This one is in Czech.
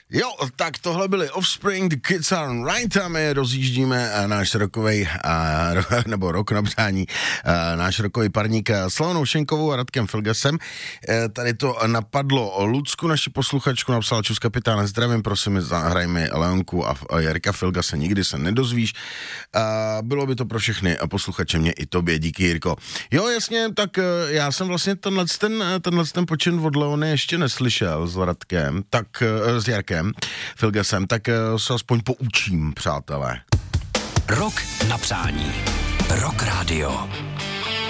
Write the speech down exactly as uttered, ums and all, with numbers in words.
Jo, tak tohle byly Offspring, The Kids Are Right a my rozjíždíme náš rokovej, a, nebo rok na přání, a, náš rokový parník s Leonou Šenkovou a Radkem Filgasem. E, tady to napadlo Lucku, naši posluchačku, napsala Čus kapitáne, zdravím, prosím, zahraj mi Leonku a, a Jarka Filgase, nikdy se nedozvíš. A, bylo by to pro všechny posluchače, mě i tobě, díky Jirko. Jo, jasně, tak já jsem vlastně tenhle ten, tenhle ten počin od Leony ještě neslyšel s Radkem, tak s Jarkem Filgasem, tak se aspoň poučím, přátelé. Rok na přání. Rock Radio.